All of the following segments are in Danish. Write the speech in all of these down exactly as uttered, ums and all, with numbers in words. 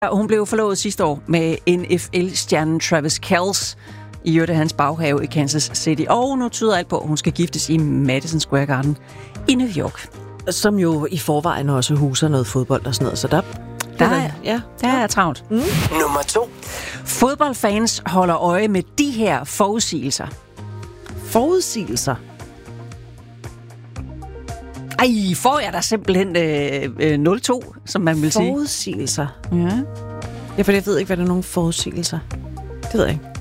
Hun blev forlovet sidste år med N F L-stjernen Travis Kelce i øvrigt hans baghave i Kansas City. Og nu tyder alt på, at hun skal giftes i Madison Square Garden i New York. Som jo i forvejen også huser noget fodbold og sådan noget, så der, der, er, ja, der er travlt. Mm. Nummer to. Fodboldfans holder øje med de her forudsigelser. Forudsigelser? Ej, får jeg da simpelthen øh, øh, nul to, som man vil sige. Forudsigelser? Ja. Ja, for jeg ved ikke, hvad der er nogen forudsigelser. Det ved jeg ikke.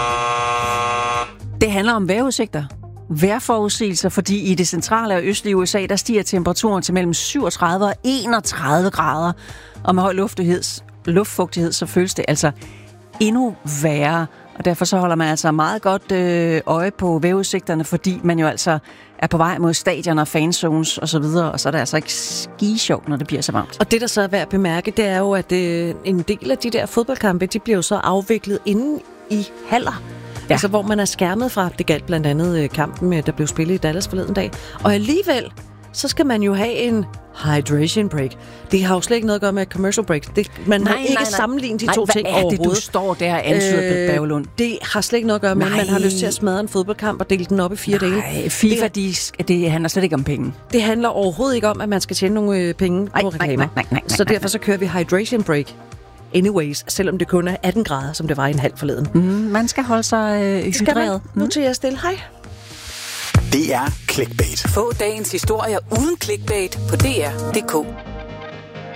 Det handler om vejrudsigter. Vejrforudsigelser, fordi i det centrale og østlige U S A, der stiger temperaturen til mellem syvogtredive og enogtredive grader. Og med høj luftfugtighed, så føles det altså endnu værre. Og derfor så holder man altså meget godt øh, øje på vejrudsigterne, fordi man jo altså er på vej mod stadion og fanzones og så videre, og så er det altså ikke skisjovt, når det bliver så varmt. Og det, der så er værd at bemærke, det er jo, at øh, en del af de der fodboldkampe, de bliver jo så afviklet inde i haller. Ja. Altså, hvor man er skærmet fra. Det galt blandt andet øh, kampen, der blev spillet i Dallas forleden dag. Og alligevel, så skal man jo have en hydration break. Det har jo slet ikke noget at gøre med commercial break. Det, man nej, har ikke nej, nej. sammenlignet de nej, to ting overhovedet. Hvad er det, du står der og ansyder, øh, Berglund? Det har slet ikke noget at gøre med, at man har lyst til at smadre en fodboldkamp og dele den op i fire nej, dele. Nej, FIFA, det, det handler slet ikke om penge. Det handler overhovedet ikke om, at man skal tjene nogle øh, penge nej, på reklamer. Nej, nej, nej, nej, så derfor så kører vi hydration break anyways, selvom det kun er atten grader, som det var i en halv forleden. Mm, man skal holde sig øh, hydreret. Nu til jeg stille. Hej. Det er Clickbait. Få dagens historier uden clickbait på D R punktum d k.